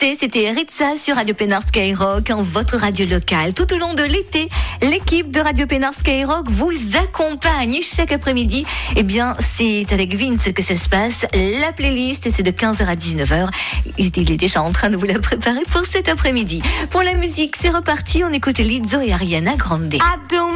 écouté, c'était Ritza sur Radio Pénard Skyrock, votre radio locale. Tout au long de l'été, l'équipe de Radio Pénard Skyrock vous accompagne chaque après-midi. Eh bien, c'est avec Vince que ça se passe. La playlist, c'est de 15h à 19h. Il est déjà en train de vous la préparer pour cet après-midi. Pour la musique, c'est reparti. On écoute Lizzo et Ariana Grande.